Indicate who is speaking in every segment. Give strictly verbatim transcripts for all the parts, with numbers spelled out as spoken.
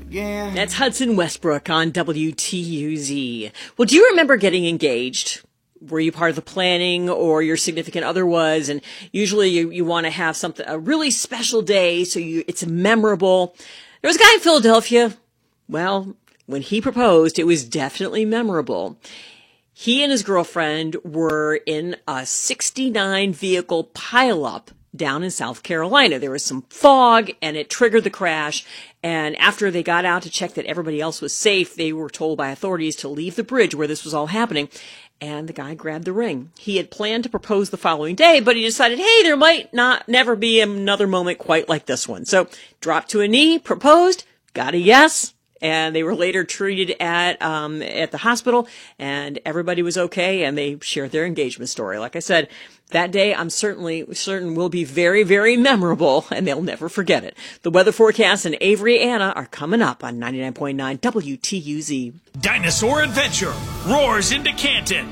Speaker 1: again.
Speaker 2: That's Hudson Westbrook on W T U Z. Well, do you remember getting engaged? Were you part of the planning, or your significant other was? And usually you, you want to have something, a really special day, so you, it's memorable. There was a guy in Philadelphia. Well, when he proposed, it was definitely memorable. He and his girlfriend were in a sixty-nine vehicle pileup down in South Carolina. There was some fog and it triggered the crash. And after they got out to check that everybody else was safe, they were told by authorities to leave the bridge where this was all happening. And the guy grabbed the ring. He had planned to propose the following day, but he decided, hey, there might not never be another moment quite like this one. So dropped to a knee, proposed, got a yes. And they were later treated at um at the hospital, and everybody was okay, and they shared their engagement story. Like I said, that day I'm certainly certain will be very, very memorable, and they'll never forget it. The weather forecast and Avery Anna are coming up on ninety-nine point nine W T U Z.
Speaker 3: Dinosaur Adventure roars into Canton.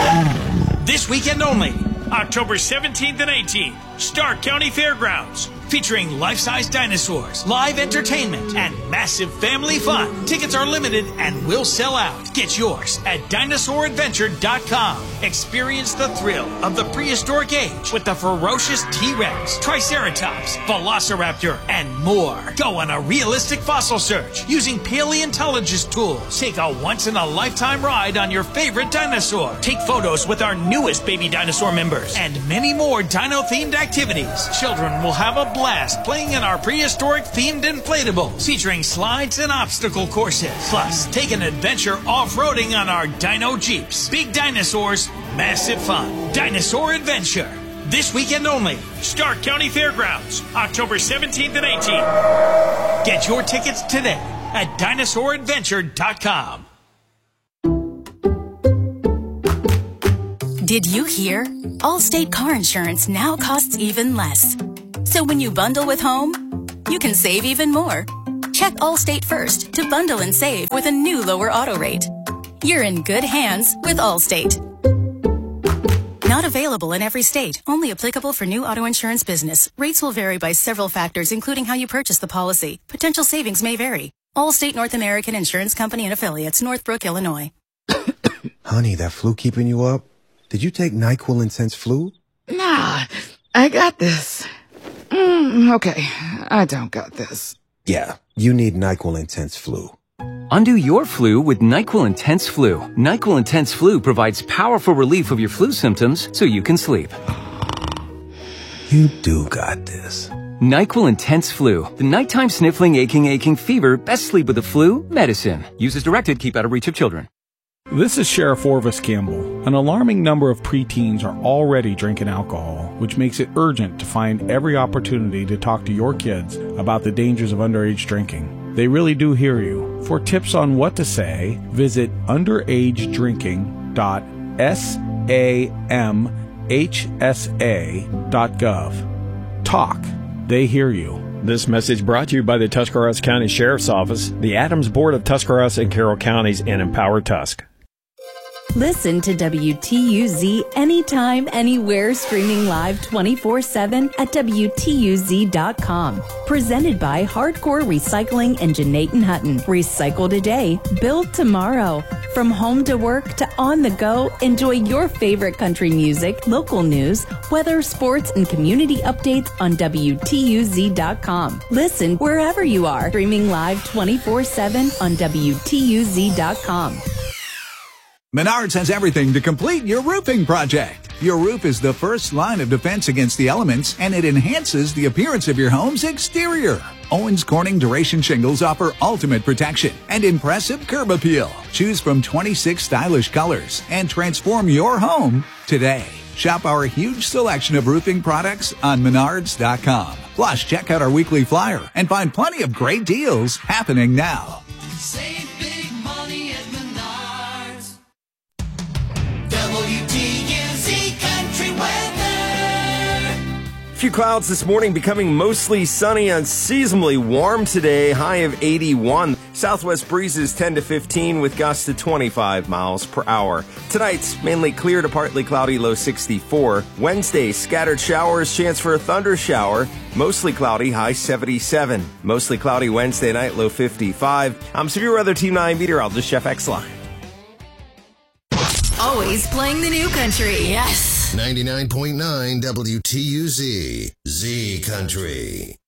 Speaker 3: This weekend only, October seventeenth and eighteenth, Stark County Fairgrounds. Featuring life-size dinosaurs, live entertainment, and massive family fun. Tickets are limited and will sell out. Get yours at dinosaur adventure dot com. Experience the thrill of the prehistoric age with the ferocious T-Rex, Triceratops, Velociraptor, and more. Go on a realistic fossil search using paleontologist tools. Take a once-in-a-lifetime ride on your favorite dinosaur. Take photos with our newest baby dinosaur members. And many more dino-themed activities. Children will have a blast playing in our prehistoric themed inflatables featuring slides and obstacle courses. Plus, take an adventure off-roading on our Dino Jeeps. Big dinosaurs, massive fun. Dinosaur Adventure. This weekend only. Stark County Fairgrounds, October seventeenth and eighteenth. Get your tickets today at dinosaur adventure dot com.
Speaker 4: Did you hear? Allstate car insurance now costs even less. So when you bundle with home, you can save even more. Check Allstate first to bundle and save with a new lower auto rate. You're in good hands with Allstate. Not available in every state. Only applicable for new auto insurance business. Rates will vary by several factors, including how you purchase the policy. Potential savings may vary. Allstate North American Insurance Company and Affiliates, Northbrook, Illinois.
Speaker 5: Honey, that flu keeping you up? Did you take NyQuil Intense Flu?
Speaker 1: Nah, I got this. Mm, okay, I don't got this.
Speaker 5: Yeah, you need NyQuil Intense Flu.
Speaker 6: Undo your flu with NyQuil Intense Flu. NyQuil Intense Flu provides powerful relief of your flu symptoms so you can sleep.
Speaker 5: You do got this.
Speaker 6: NyQuil Intense Flu. The nighttime sniffling, aching, aching fever. Best sleep with the flu medicine. Use as directed. Keep out of reach of children.
Speaker 7: This is Sheriff Orvis Campbell. An alarming number of preteens are already drinking alcohol, which makes it urgent to find every opportunity to talk to your kids about the dangers of underage drinking. They really do hear you. For tips on what to say, visit underage drinking dot samhsa dot gov. Talk. They hear you.
Speaker 8: This message brought to you by the Tuscarawas County Sheriff's Office, the Adams Board of Tuscarawas and Carroll Counties, and Empower Tusk.
Speaker 9: Listen to W T U Z anytime, anywhere, streaming live twenty-four seven at W T U Z dot com. Presented by Hardcore Recycling and Janaten Hutton. Recycle today, build tomorrow. From home to work to on the go, enjoy your favorite country music, local news, weather, sports, and community updates on W T U Z dot com. Listen wherever you are, streaming live twenty-four seven on W T U Z dot com.
Speaker 10: Menards has everything to complete your roofing project. Your roof is the first line of defense against the elements, and it enhances the appearance of your home's exterior. Owens Corning Duration Shingles offer ultimate protection and impressive curb appeal. Choose from twenty-six stylish colors and transform your home today. Shop our huge selection of roofing products on menards dot com. Plus, check out our weekly flyer and find plenty of great deals happening now.
Speaker 11: Save big money at Menards. W T U Z Country Weather.
Speaker 12: Few clouds this morning, becoming mostly sunny, unseasonably warm today, high of eighty-one. Southwest breezes ten to fifteen with gusts to twenty-five miles per hour. Tonight's mainly clear to partly cloudy, low sixty-four. Wednesday, scattered showers, chance for a thunder shower. Mostly cloudy, high seventy-seven. Mostly cloudy Wednesday night, low fifty-five. I'm Severe Weather Team nine meteorologist Jeff Exline.
Speaker 13: Always playing the new country. Yes.
Speaker 14: ninety-nine point nine W T U Z. Z Country.